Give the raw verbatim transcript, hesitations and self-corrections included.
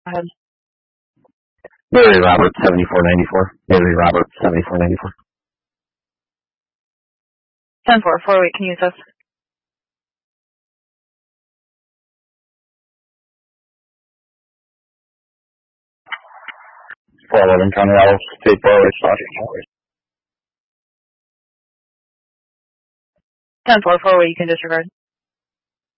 Go ahead. Mary Roberts, seventy-four ninety-four. Mary Roberts, seventy-four ninety-four. ten four, four oh eight, can you use this? four eleven County Isles, State four oh eight, ten four, four oh eight, you can disregard.